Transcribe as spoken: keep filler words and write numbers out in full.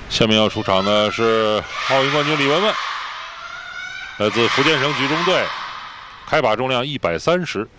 下面要出场的是奥运冠军李雯雯，来自福建省举重队，开把重量一百三十。